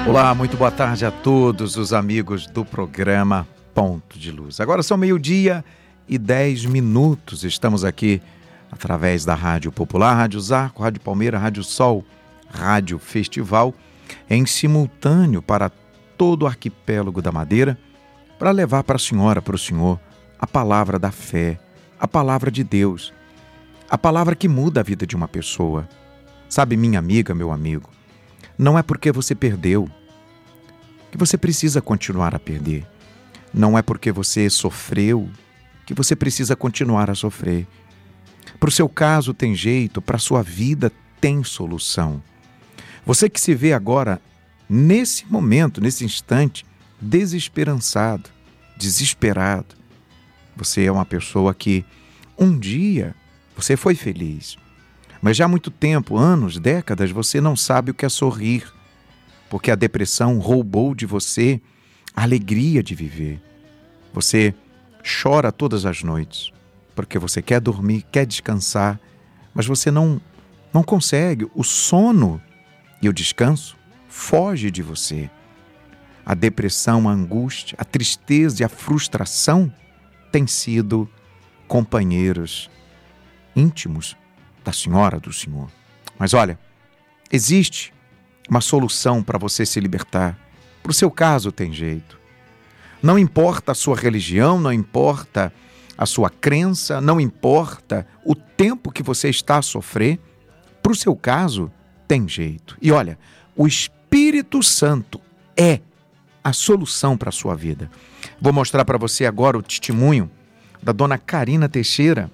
Olá, muito boa tarde a todos os amigos do programa Ponto de Luz. Agora são 12:10. Estamos aqui através da Rádio Popular, Rádio Zarco, Rádio Palmeira, Rádio Sol, Rádio Festival, em simultâneo para todo o arquipélago da Madeira, para levar para a senhora, para o senhor, a palavra da fé, a palavra de Deus, a palavra que muda a vida de uma pessoa. Sabe, minha amiga, meu amigo, não é porque você perdeu que você precisa continuar a perder. Não é porque você sofreu que você precisa continuar a sofrer. Para o seu caso tem jeito, para a sua vida tem solução. Você que se vê agora, nesse momento, nesse instante, desesperançado, desesperado. Você é uma pessoa que um dia você foi feliz, mas já há muito tempo, anos, décadas, você não sabe o que é sorrir, porque a depressão roubou de você a alegria de viver. Você chora todas as noites, porque você quer dormir, quer descansar, mas você não consegue. O sono e o descanso foge de você. A depressão, a angústia, a tristeza e a frustração têm sido companheiros íntimos da senhora, do senhor. Mas olha, existe uma solução para você se libertar. Para o seu caso tem jeito. Não importa a sua religião, não importa a sua crença, não importa o tempo que você está a sofrer, para o seu caso tem jeito. E olha, o Espírito Santo é a solução para a sua vida. Vou mostrar para você agora o testemunho da dona Karina Teixeira,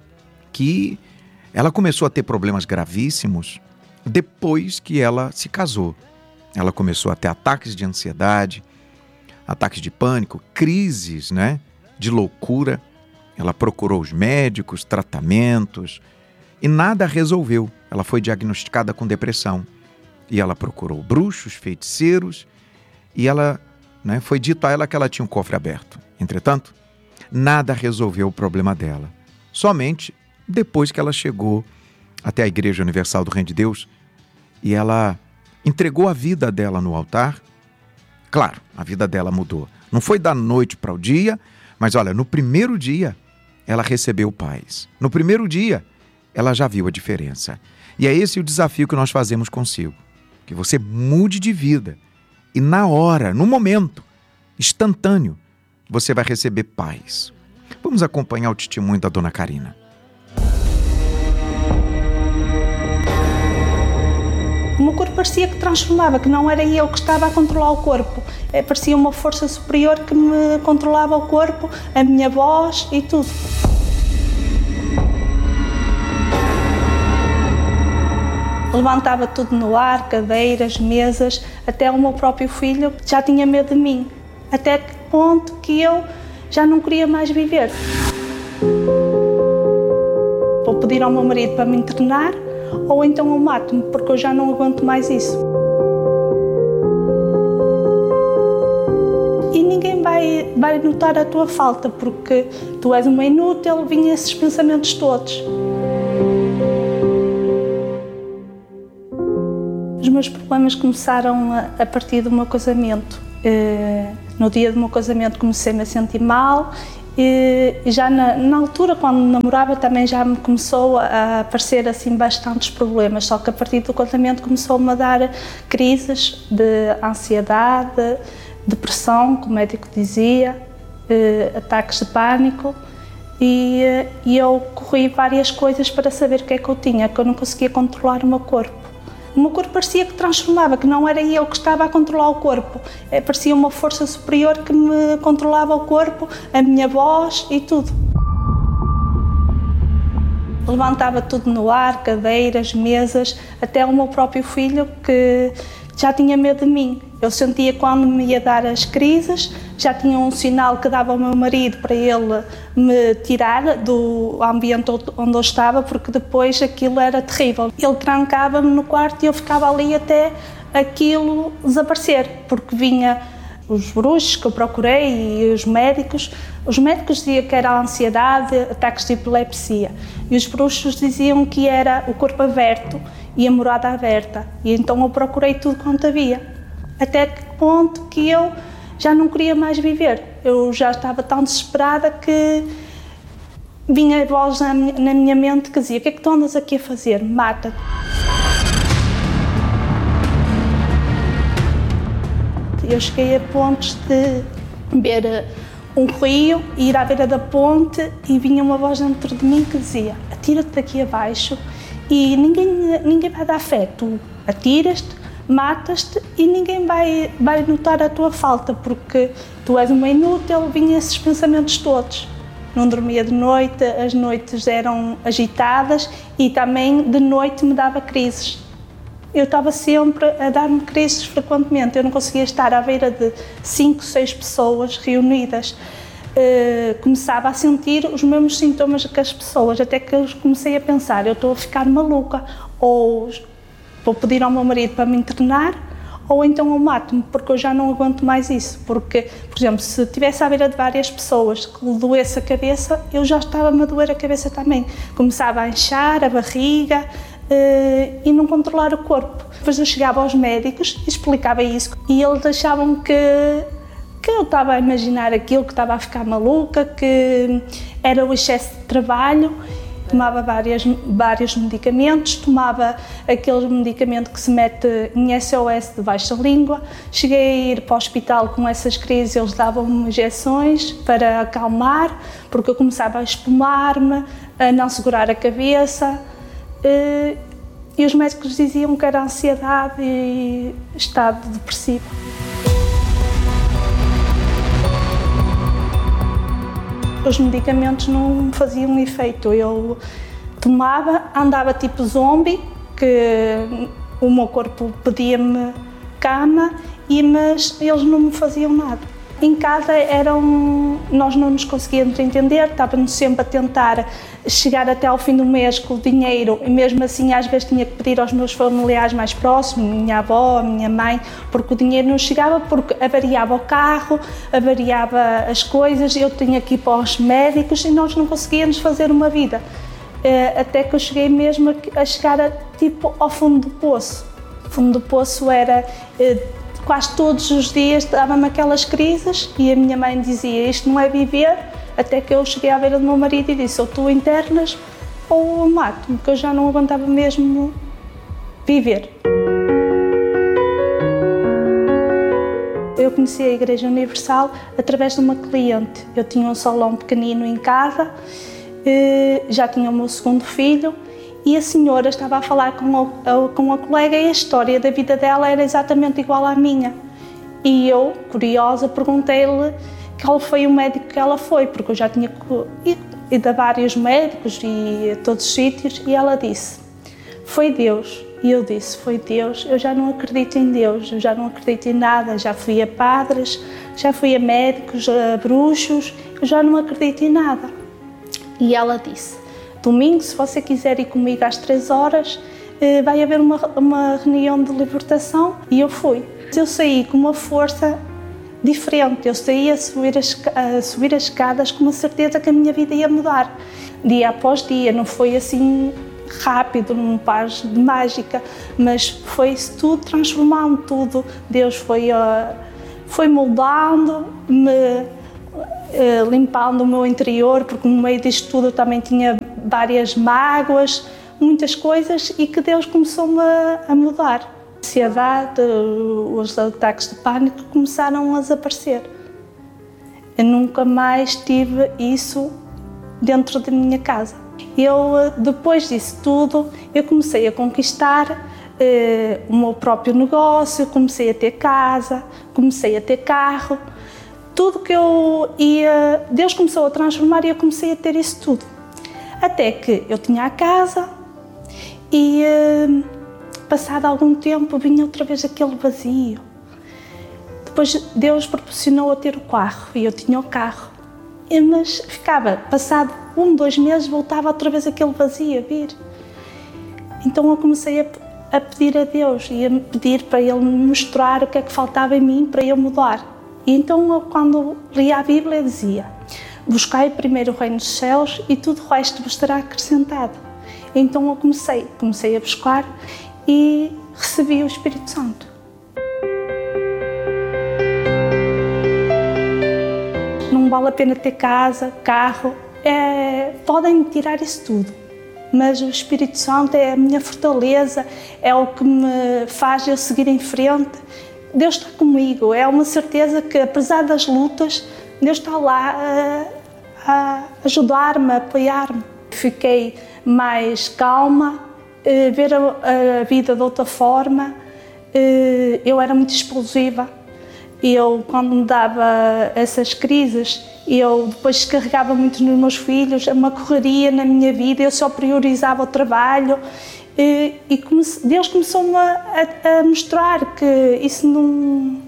que ela começou a ter problemas gravíssimos depois que ela se casou. Ela começou a ter ataques de ansiedade, ataques de pânico, crises, de loucura. Ela procurou os médicos, tratamentos, e nada resolveu. Ela foi diagnosticada com depressão. E ela procurou bruxos, feiticeiros, e ela, foi dito a ela que ela tinha um cofre aberto. Entretanto, nada resolveu o problema dela. Somente depois que ela chegou até a Igreja Universal do Reino de Deus e ela entregou a vida dela no altar. Claro, a vida dela mudou. Não foi da noite para o dia, mas olha, no primeiro dia ela recebeu paz. No primeiro dia ela já viu a diferença. E é esse o desafio que nós fazemos consigo. Que você mude de vida e na hora, no momento, instantâneo, você vai receber paz. Vamos acompanhar o testemunho da dona Karina. O meu corpo parecia que transformava, que não era eu que estava a controlar o corpo. Parecia uma força superior que me controlava o corpo, a minha voz e tudo. Levantava tudo no ar, cadeiras, mesas, até o meu próprio filho já tinha medo de mim. Até que ponto que eu já não queria mais viver. Vou pedir ao meu marido para me internar, ou então eu mato-me, porque eu já não aguento mais isso. E ninguém vai notar a tua falta, porque tu és uma inútil, vinham esses pensamentos todos. Os meus problemas começaram a partir do meu casamento. No dia do meu casamento comecei-me a sentir mal. E já na altura, quando namorava, também já me começou a aparecer assim bastantes problemas, só que a partir do casamento começou-me a dar crises de ansiedade, depressão, como o médico dizia, ataques de pânico, e eu corri várias coisas para saber o que é que eu tinha, que eu não conseguia controlar o meu corpo. O meu corpo parecia que transformava, que não era eu que estava a controlar o corpo. Parecia uma força superior que me controlava o corpo, a minha voz e tudo. Levantava tudo no ar, cadeiras, mesas, até o meu próprio filho que já tinha medo de mim. Eu sentia quando me ia dar as crises, já tinha um sinal que dava ao meu marido para ele me tirar do ambiente onde eu estava, porque depois aquilo era terrível. Ele trancava-me no quarto e eu ficava ali até aquilo desaparecer, porque vinha os bruxos que eu procurei e os médicos diziam que era a ansiedade, ataques de epilepsia, e os bruxos diziam que era o corpo aberto e a morada aberta, e então eu procurei tudo quanto havia. Até que ponto que eu já não queria mais viver. Eu já estava tão desesperada que vinha a voz na minha mente que dizia: o que é que tu andas aqui a fazer? Mata-te. Eu cheguei a pontos de ver um rio, ir à beira da ponte e vinha uma voz dentro de mim que dizia: atira-te daqui abaixo e ninguém vai dar fé. Tu atiras-te, matas-te e ninguém vai notar a tua falta, porque tu és uma inútil. Vinham esses pensamentos todos. Não dormia de noite, as noites eram agitadas e também de noite me dava crises. Eu estava sempre a dar-me crises frequentemente. Eu não conseguia estar à beira de 5, 6 pessoas reunidas. Começava a sentir os mesmos sintomas que as pessoas, até que eu comecei a pensar: eu estou a ficar maluca, ou vou pedir ao meu marido para me internar, ou então eu mato-me, porque eu já não aguento mais isso. Porque, por exemplo, se estivesse à beira de várias pessoas que lhe doesse a cabeça, eu já estava-me a doer a cabeça também. Começava a inchar a barriga e não controlar o corpo. Depois eu chegava aos médicos e explicava isso, e eles achavam que eu estava a imaginar aquilo, que estava a ficar maluca, que era o excesso de trabalho. Tomava vários medicamentos, tomava aquele medicamento que se mete em SOS debaixo da língua. Cheguei a ir para o hospital com essas crises, eles davam-me injeções para acalmar, porque eu começava a espumar-me, a não segurar a cabeça. E os médicos diziam que era ansiedade e estado depressivo. Os medicamentos não me faziam efeito. Eu tomava, andava tipo zombie, que o meu corpo pedia-me cama, mas eles não me faziam nada. Em casa nós não nos conseguíamos entender, estávamos sempre a tentar chegar até ao fim do mês com o dinheiro, e mesmo assim às vezes tinha que pedir aos meus familiares mais próximos, minha avó, minha mãe, porque o dinheiro não chegava, porque avariava o carro, avariava as coisas, eu tinha que ir para os médicos e nós não conseguíamos fazer uma vida. Até que eu cheguei mesmo a chegar tipo ao fundo do poço. O fundo do poço era... quase todos os dias dava-me aquelas crises e a minha mãe dizia: isto não é viver, até que eu cheguei à beira do meu marido e disse: ou tu internas ou mato-me, porque eu já não aguentava mesmo viver. Eu conheci a Igreja Universal através de uma cliente. Eu tinha um salão pequenino em casa, já tinha o meu segundo filho, e a senhora estava a falar com a colega e a história da vida dela era exatamente igual à minha. E eu, curiosa, perguntei-lhe qual foi o médico que ela foi, porque eu já tinha ido a vários médicos e a todos os sítios, e ela disse: foi Deus. E eu disse: foi Deus? Eu já não acredito em Deus, eu já não acredito em nada, já fui a padres, já fui a médicos, a bruxos, eu já não acredito em nada. E ela disse: domingo, se você quiser ir comigo às 3 horas, vai haver uma reunião de libertação. E eu fui. Eu saí com uma força diferente, eu saí a subir as escadas com uma certeza que a minha vida ia mudar. Dia após dia, não foi assim rápido, num passo de mágica, mas foi-se tudo transformando, tudo. Deus foi moldando-me, limpando o meu interior, porque no meio disto tudo eu também tinha várias mágoas, muitas coisas, e que Deus começou-me a mudar. A ansiedade, os ataques de pânico começaram a desaparecer. Eu nunca mais tive isso dentro da minha casa. Depois disso tudo, eu comecei a conquistar o meu próprio negócio, comecei a ter casa, comecei a ter carro. Tudo que eu ia, Deus começou a transformar e eu comecei a ter isso tudo. Até que eu tinha a casa e, passado algum tempo, vinha outra vez aquele vazio. Depois Deus proporcionou a ter o carro e eu tinha o carro. Mas ficava, passado 1, 2 meses, voltava outra vez aquele vazio a vir. Então eu comecei a pedir a Deus e a pedir para Ele me mostrar o que é que faltava em mim para eu mudar. E então eu, quando lia a Bíblia, dizia: buscai primeiro o reino dos céus e tudo o resto vos será acrescentado. Então eu comecei a buscar e recebi o Espírito Santo. não vale a pena ter casa, carro. Podem tirar isso tudo, mas o Espírito Santo é a minha fortaleza, é o que me faz eu seguir em frente. Deus está comigo, é uma certeza que, apesar das lutas, Deus está lá a ajudar-me, a apoiar-me. Fiquei mais calma, ver a vida de outra forma. Eu era muito explosiva. Eu, quando me dava essas crises, eu depois descarregava muito nos meus filhos, uma correria na minha vida, eu só priorizava o trabalho. E Deus começou-me a mostrar que isso não...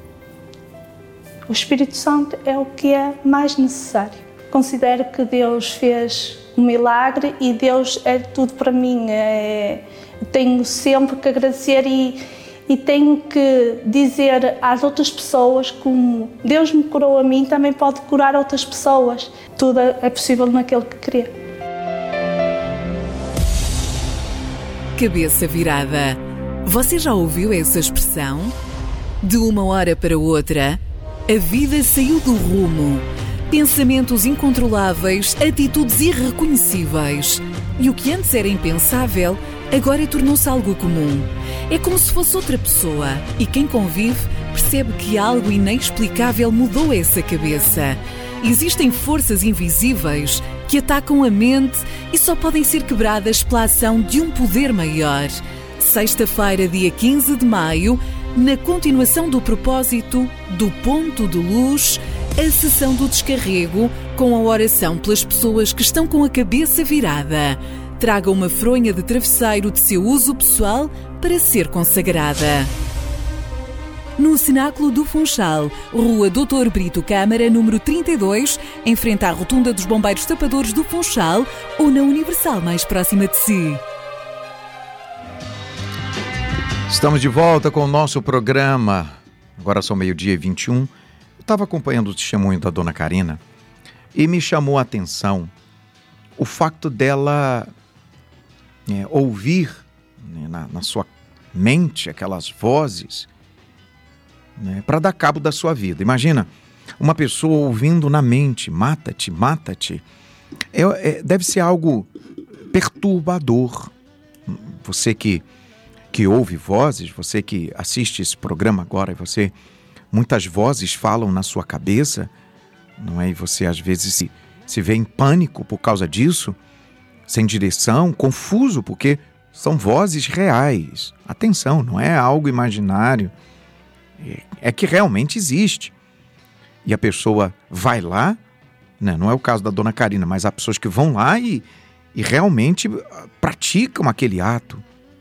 O Espírito Santo é o que é mais necessário. Considero que Deus fez um milagre e Deus é tudo para mim. Tenho sempre que agradecer e tenho que dizer às outras pessoas como Deus me curou a mim, também pode curar outras pessoas. Tudo é possível naquele que crê. Cabeça virada. Você já ouviu essa expressão? De uma hora para outra, a vida saiu do rumo. Pensamentos incontroláveis, atitudes irreconhecíveis. E o que antes era impensável, agora tornou-se algo comum. É como se fosse outra pessoa. E quem convive percebe que algo inexplicável mudou essa cabeça. Existem forças invisíveis que atacam a mente e só podem ser quebradas pela ação de um poder maior. Sexta-feira, dia 15 de maio, na continuação do propósito do Ponto de Luz, a sessão do descarrego com a oração pelas pessoas que estão com a cabeça virada. Traga uma fronha de travesseiro de seu uso pessoal para ser consagrada. No Cenáculo do Funchal, Rua Dr. Brito Câmara, número 32, em frente à Rotunda dos Bombeiros Tapadores do Funchal, ou na Universal mais próxima de si. Estamos de volta com o nosso programa. Agora são 12h21. Eu estava acompanhando o testemunho da dona Karina e me chamou a atenção o fato dela ouvir na sua mente aquelas vozes para dar cabo da sua vida. Imagina, uma pessoa ouvindo na mente, mata-te, mata-te. Deve ser algo perturbador. Você que ouve vozes, você que assiste esse programa agora, muitas vozes falam na sua cabeça, não é? E você às vezes se vê em pânico por causa disso, sem direção, confuso, porque são vozes reais. Atenção, não é algo imaginário. É que realmente existe. E a pessoa vai lá, né? Não é o caso da dona Karina, mas há pessoas que vão lá e realmente praticam aquele ato.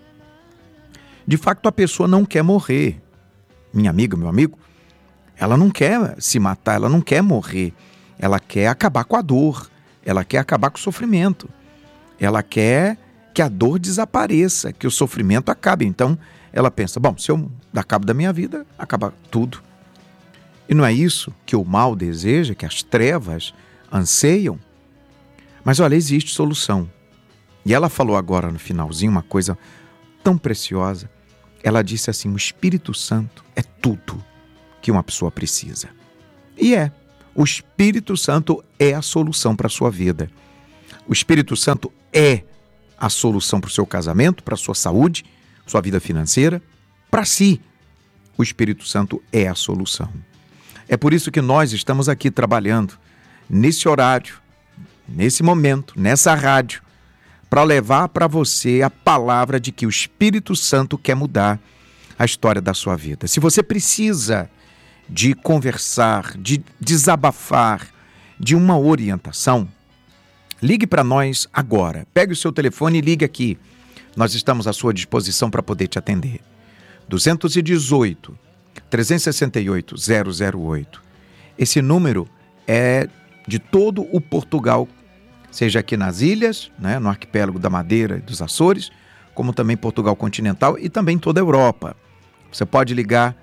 De fato, a pessoa não quer morrer. Minha amiga, meu amigo, ela não quer se matar, ela não quer morrer. Ela quer acabar com a dor, ela quer acabar com o sofrimento. Ela quer que a dor desapareça, que o sofrimento acabe. Então, ela pensa, bom, se eu dar cabo da minha vida, acaba tudo. E não é isso que o mal deseja, que as trevas anseiam? Mas olha, existe solução. E ela falou agora no finalzinho uma coisa tão preciosa. Ela disse assim, o Espírito Santo é tudo que uma pessoa precisa. E o Espírito Santo é a solução para a sua vida. O Espírito Santo é a solução para o seu casamento, para a sua saúde, sua vida financeira, para si. O Espírito Santo é a solução. É por isso que nós estamos aqui trabalhando nesse horário, nesse momento, nessa rádio, para levar para você a palavra de que o Espírito Santo quer mudar a história da sua vida. Se você precisa de conversar, de desabafar, de uma orientação, ligue para nós agora. Pegue o seu telefone e ligue aqui. Nós estamos à sua disposição para poder te atender. 218-368-008. Esse número é de todo o Portugal, seja aqui nas ilhas, né, no arquipélago da Madeira e dos Açores, como também Portugal continental e também toda a Europa. Você pode ligar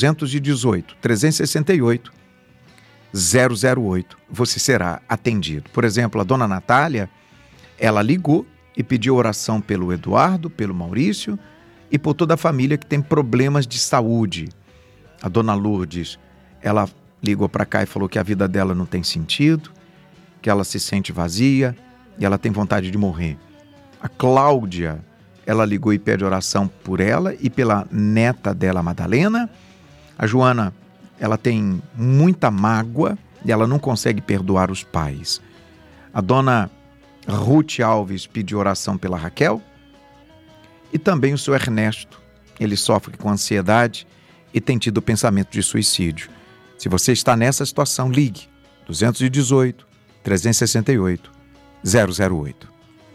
218-368-008. Você será atendido. Por exemplo, a dona Natália, ela ligou e pediu oração pelo Eduardo, pelo Maurício e por toda a família que tem problemas de saúde. A dona Lourdes, ela ligou para cá e falou que a vida dela não tem sentido, que ela se sente vazia e ela tem vontade de morrer. A Cláudia, ela ligou e pede oração por ela e pela neta dela, Madalena. A Joana, ela tem muita mágoa e ela não consegue perdoar os pais. A dona Ruth Alves pediu oração pela Raquel. E também o seu Ernesto, ele sofre com ansiedade e tem tido pensamento de suicídio. Se você está nessa situação, ligue 218 368 008.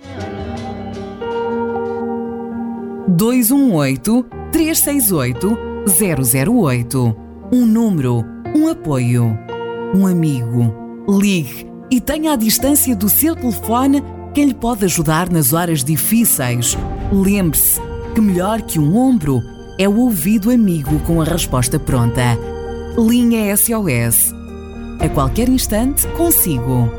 218 368 008. Um número, um apoio, um amigo. Ligue e tenha à distância do seu telefone quem lhe pode ajudar nas horas difíceis. Lembre-se que melhor que um ombro é o ouvido amigo com a resposta pronta. Linha SOS. A qualquer instante, consigo.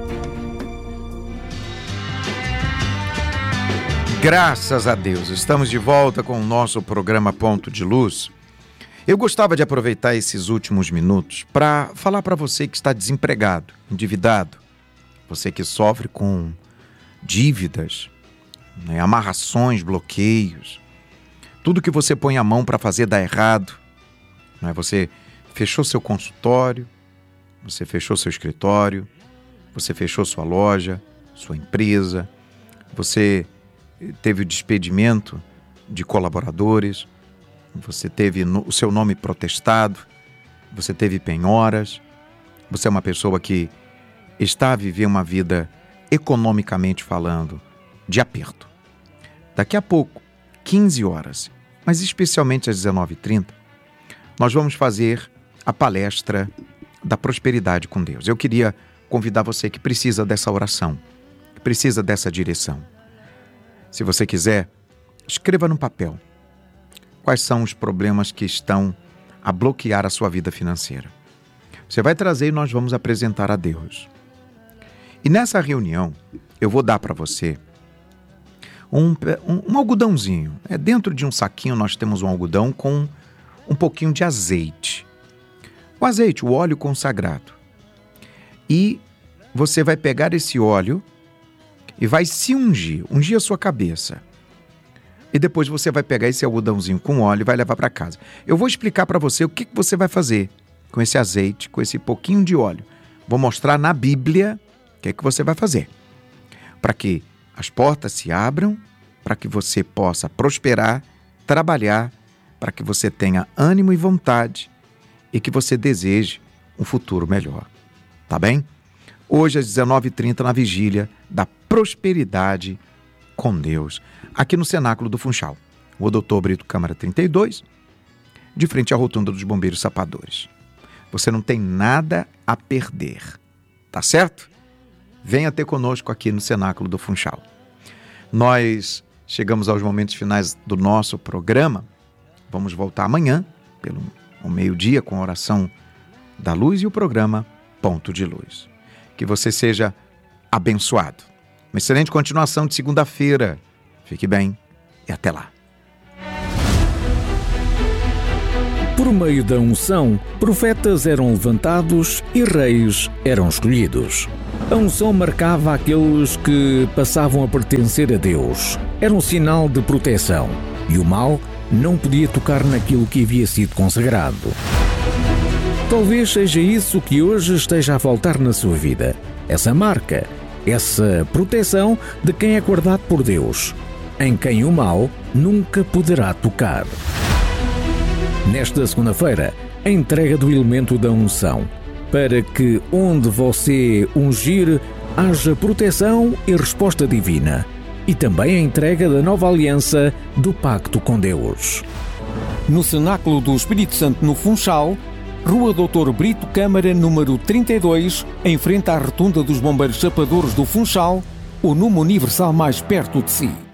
Graças a Deus, estamos de volta com o nosso programa Ponto de Luz. Eu gostava de aproveitar esses últimos minutos para falar para você que está desempregado, endividado, você que sofre com dívidas, amarrações, bloqueios, tudo que você põe a mão para fazer dá errado. Você fechou seu consultório, você fechou seu escritório, você fechou sua loja, sua empresa, você teve o despedimento de colaboradores, você teve o seu nome protestado, você teve penhoras, você é uma pessoa que está a viver uma vida, economicamente falando, de aperto. Daqui a pouco, 15 horas, mas especialmente às 19h30, nós vamos fazer a palestra da prosperidade com Deus. Eu queria convidar você que precisa dessa oração, que precisa dessa direção. Se você quiser, escreva no papel quais são os problemas que estão a bloquear a sua vida financeira. Você vai trazer e nós vamos apresentar a Deus. E nessa reunião, eu vou dar para você um algodãozinho. Dentro de um saquinho nós temos um algodão com um pouquinho de azeite. O azeite, o óleo consagrado. E você vai pegar esse óleo e vai se ungir a sua cabeça. E depois você vai pegar esse algodãozinho com óleo e vai levar para casa. Eu vou explicar para você o que você vai fazer com esse azeite, com esse pouquinho de óleo. Vou mostrar na Bíblia o que você vai fazer. Para que as portas se abram, para que você possa prosperar, trabalhar, para que você tenha ânimo e vontade e que você deseje um futuro melhor. Tá bem? Hoje às 19h30 na vigília da prosperidade com Deus, aqui no Cenáculo do Funchal, o Dr. Brito Câmara 32, de frente à rotunda dos Bombeiros Sapadores. Você não tem nada a perder, tá certo? Venha ter conosco aqui no Cenáculo do Funchal. Nós chegamos aos momentos finais do nosso programa. Vamos voltar amanhã, ao meio-dia, com a oração da luz e o programa Ponto de Luz. Que você seja abençoado. Uma excelente continuação de segunda-feira. Fique bem e até lá. Por meio da unção, profetas eram levantados e reis eram escolhidos. A unção marcava aqueles que passavam a pertencer a Deus. Era um sinal de proteção e o mal não podia tocar naquilo que havia sido consagrado. Talvez seja isso que hoje esteja a faltar na sua vida. Essa marca, essa proteção de quem é guardado por Deus, em quem o mal nunca poderá tocar. Nesta segunda-feira, a entrega do elemento da unção, para que onde você ungir haja proteção e resposta divina, e também a entrega da nova aliança do pacto com Deus. No Cenáculo do Espírito Santo no Funchal, Rua Dr. Brito Câmara, número 32, em frente à rotunda dos Bombeiros Sapadores do Funchal, o número universal mais perto de si.